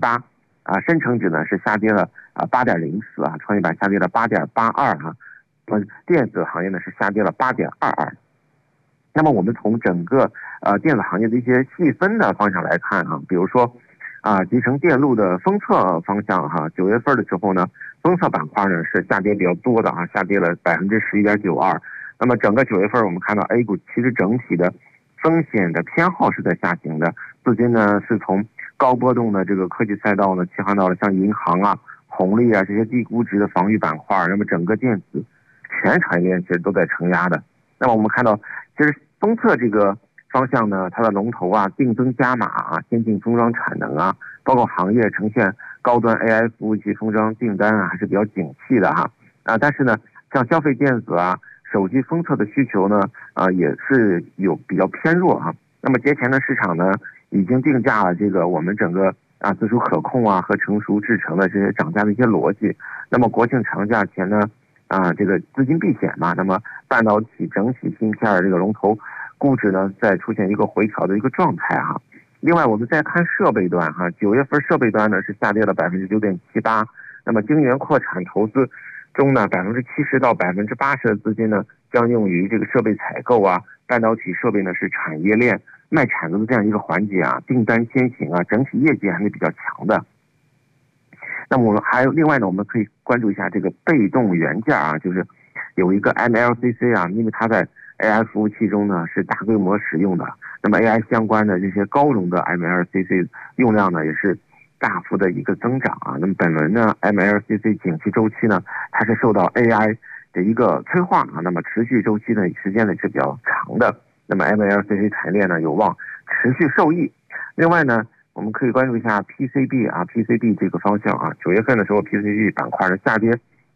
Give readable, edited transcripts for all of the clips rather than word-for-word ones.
8.78深成指呢是下跌了8.04创业板下跌了8.82电子行业呢是下跌了8.22。那么我们从整个电子行业的一些细分的方向来看比如说集成电路的封测方向9月份的时候呢，封测板块呢是下跌比较多的下跌了11.92%。那么整个9月份我们看到 A 股其实整体的风险的偏好是在下行的，资金呢是从高波动的这个科技赛道呢切换到了像银行红利这些低估值的防御板块，那么整个电子全产业链其实都在承压的。那么我们看到其实封测这个方向呢，它的龙头定增加码先进封装产能包括行业呈现高端 AI 服务器封装订单还是比较景气的但是呢像消费电子手机封测的需求呢也是有比较偏弱那么节前的市场呢已经定价了这个我们整个自主可控和成熟制程的这些涨价的一些逻辑。那么国庆长假前呢这个资金避险那么半导体整体芯片这个龙头估值呢再出现一个回调的一个状态另外我们再看设备端9月份设备端呢是下跌了9.78%。那么晶圆扩产投资中呢70%到80%的资金呢将用于这个设备采购半导体设备呢是产业链卖产能的这样一个环节订单先行整体业绩还是比较强的。那么我们还有另外呢，我们可以关注一下这个被动元件就是有一个 MLCC 因为它在 AI 服务器中呢是大规模使用的，那么 AI 相关的这些高容的 MLCC 用量呢也是大幅的一个增长那么本轮呢 MLCC 景气周期呢它是受到 AI 的一个催化那么持续周期的时间呢是比较长的，那么 MLCC 产业链呢有望持续受益。另外呢我们可以关注一下 PCB 这个方向9月份的时候 PCB 板块的下跌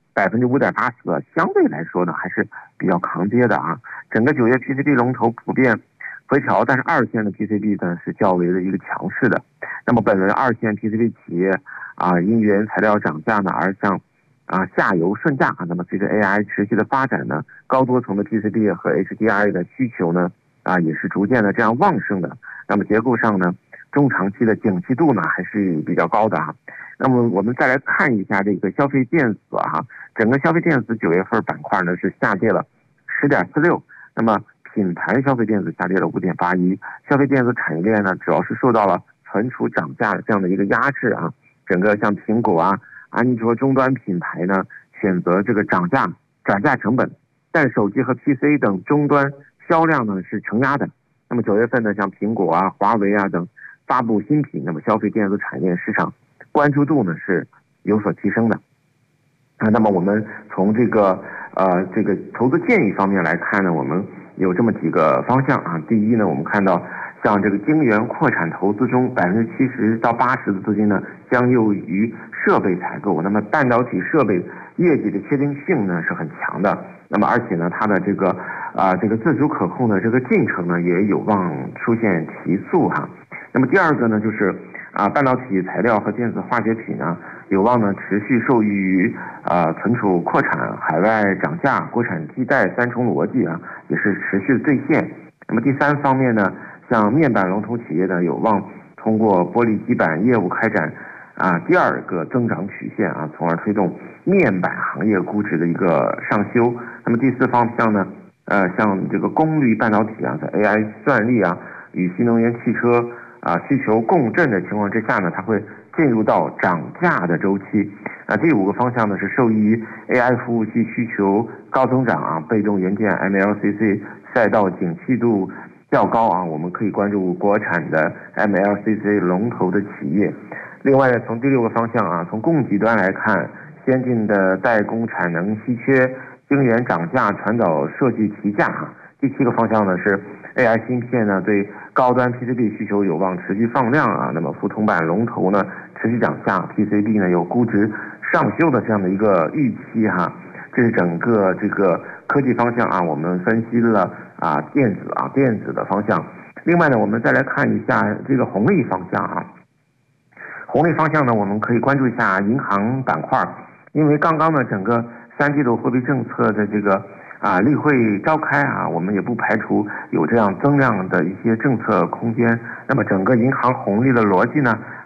5.84%，相对来说呢还是比较抗跌的整个9月 PCB 龙头普遍回调，但是二线的 PCB 呢是较为的一个强势的。那么本轮二线 PCB 企业因原材料涨价呢而向下游顺价那么随着 AI 持续的发展呢，高多层的 PCB 和 HDI 的需求呢也是逐渐的这样旺盛的。那么结构上呢中长期的景气度呢还是比较高的那么我们再来看一下这个消费电子整个消费电子9月份板块呢是下跌了10.46%，那么品牌消费电子下跌了5.81%。消费电子产业链呢主要是受到了存储涨价的这样的一个压制整个像苹果安卓终端品牌呢选择这个涨价成本，但手机和 PC 等终端销量呢是承压的。那么9月份呢像苹果华为等发布新品，那么消费电子产业市场关注度呢是有所提升的那么我们从这个投资建议方面来看呢，我们有这么几个方向第一呢，我们看到像这个晶圆扩产投资中70%到80%的资金呢将用于设备采购，那么半导体设备业绩的确定性呢是很强的，那么而且呢它的这个自主可控的这个进程呢也有望出现提速那么第二个呢就是半导体材料和电子化学品呢有望呢持续受益于存储扩产、海外涨价、国产替代三重逻辑也是持续的兑现。那么第三方面呢，像面板龙头企业呢有望通过玻璃基板业务开展第二个增长曲线从而推动面板行业估值的一个上修。那么第四方向呢像这个功率半导体在 AI 算力与新能源汽车需求共振的情况之下呢，它会进入到涨价的周期第5个方向呢是受益于 AI 服务器需求高增长被动元件 MLCC 赛道景气度较高我们可以关注国产的 MLCC 龙头的企业。另外呢从第6个方向从供给端来看，先进的代工产能稀缺，晶圆涨价传导设计提价第7个方向呢是 AI 芯片呢对高端 PCB 需求有望持续放量那么覆铜板龙头呢持续涨价， PCB 呢有估值上修的这样的一个预期这是整个这个科技方向我们分析了电子的方向。另外呢我们再来看一下这个红利方向红利方向呢我们可以关注一下银行板块，因为刚刚呢整个3季度货币政策的这个例会召开我们也不排除有这样增量的一些政策空间。那么整个银行红利的逻辑呢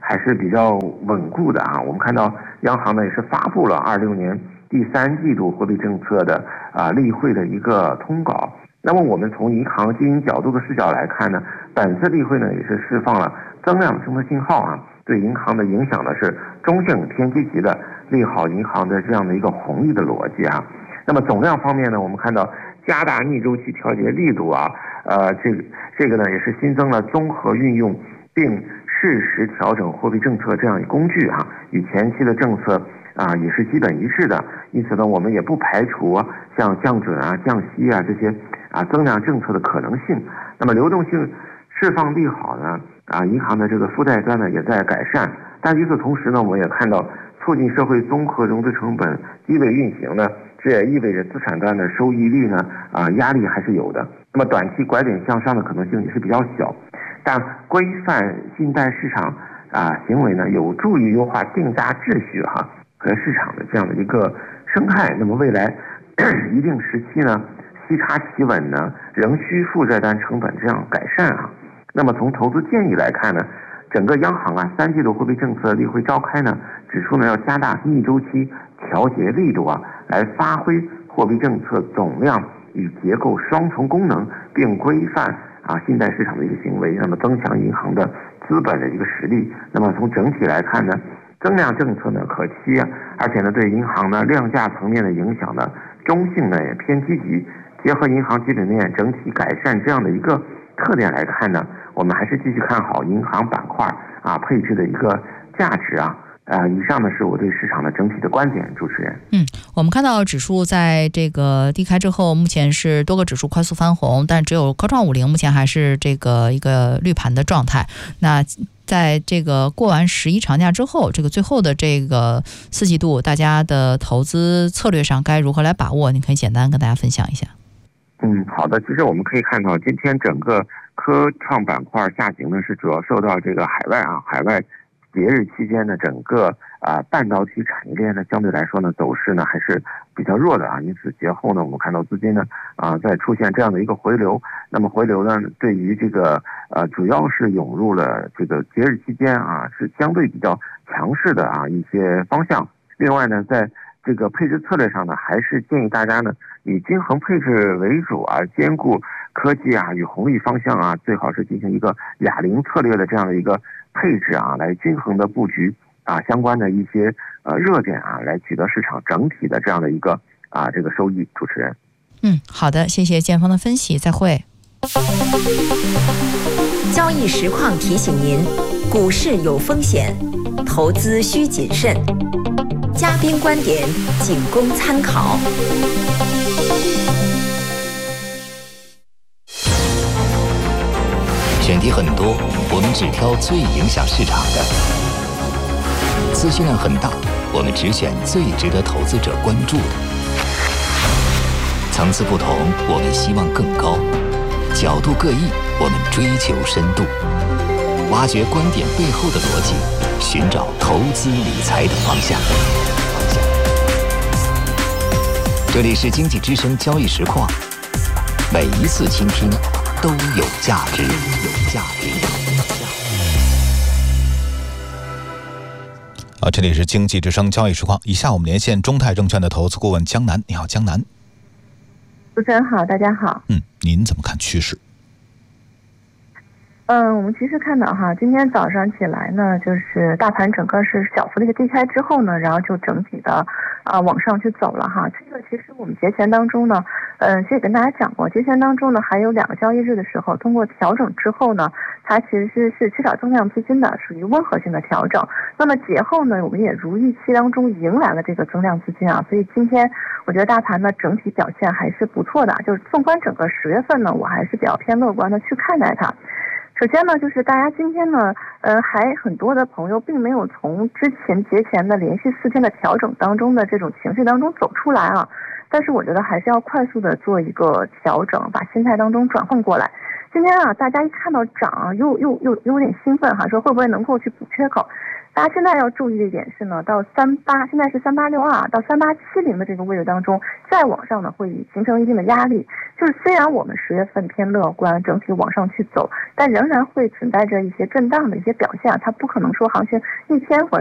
还是比较稳固的啊。我们看到央行呢也是发布了26年第3季度货币政策的例会的一个通稿。那么我们从银行经营角度的视角来看呢，本次例会呢也是释放了增量政策信号啊，对银行的影响呢是中性偏积极的，利好银行的这样的一个红利的逻辑啊。那么总量方面呢，我们看到加大逆周期调节力度啊，这个呢也是新增了综合运用并适时调整货币政策这样一工具啊，与前期的政策也是基本一致的。因此呢，我们也不排除像降准降息这些增量政策的可能性。那么流动性释放利好呢银行的这个负债端呢也在改善，但与此同时呢，我们也看到促进社会综合融资成本低位运行呢，这也意味着资产端的收益率呢压力还是有的。那么短期拐点向上的可能性也是比较小，但规范信贷市场行为呢，有助于优化定价秩序和市场的这样的一个生态。那么未来一定时期呢，息差企稳呢，仍需负债端成本这样改善那么从投资建议来看呢，整个央行3季度货币政策例会召开呢，指出呢要加大逆周期调节力度来发挥货币政策总量与结构双重功能，并规范信贷市场的一个行为，那么增强银行的资本的一个实力。那么从整体来看呢，增量政策呢可期而且呢对银行呢量价层面的影响呢中性呢也偏积极。结合银行基本面整体改善这样的一个特点来看呢，我们还是继续看好银行板块配置的一个价值以上呢是我对市场的整体的观点，主持人。 我们看到指数在这个低开之后，目前是多个指数快速翻红，但只有科创50目前还是这个一个绿盘的状态。那在这个过完11长假之后，这个最后的这个4季度，大家的投资策略上该如何来把握？你可以简单跟大家分享一下。 好的。其实我们可以看到，今天整个科创板块下行呢，是主要受到这个海外节日期间的整个半导体产业链呢，相对来说呢走势呢还是比较弱的因此节后呢，我们看到资金呢在出现这样的一个回流。那么回流呢，对于这个主要是涌入了这个节日期间是相对比较强势的一些方向。另外呢，在这个配置策略上呢，还是建议大家呢以均衡配置为主兼顾科技与红利方向最好是进行一个哑铃策略的这样的一个配置来均衡的布局相关的一些热点来取得市场整体的这样的一个这个收益。主持人。 好的，谢谢建峰的分析，再会。 交易实况提醒您，股市有风险，投资需谨慎。嘉宾观点仅供参考。 选题很多，我们只挑最影响市场的；资讯量很大，我们只选最值得投资者关注的。层次不同，我们希望更高；角度各异，我们追求深度。挖掘观点背后的逻辑，寻找投资理财的方向。这里是经济之声交易实况，每一次倾听都有价值。 这里是经济之声交易实况。以下我们连线中泰证券的投资顾问江南。你好，江南。 主持人好，大家好。 您怎么看趋势？ 我们其实看到今天早上起来呢，就是大盘整个是小幅的一个低开之后呢，然后就整体的往上去走了这个其实我们节前当中呢，其实也跟大家讲过，节前当中呢还有2个交易日的时候，通过调整之后呢，它其实是缺少增量资金的，属于温和性的调整。那么节后呢，我们也如预期当中迎来了这个增量资金所以今天我觉得大盘呢整体表现还是不错的，就是纵观整个10月份呢，我还是比较偏乐观的去看待它。首先呢，就是大家今天呢，还很多的朋友并没有从之前节前的连续4天的调整当中的这种情绪当中走出来但是我觉得还是要快速的做一个调整，把心态当中转换过来。今天大家一看到涨有点兴奋说会不会能够去补缺口？ 大家现在要注意的一点是呢，到38，现在是3862到3870的这个位置当中，再往上呢会形成一定的压力。就是虽然我们10月份偏乐观，整体往上去走，但仍然会存在着一些震荡的一些表现，它不可能说行情一天或者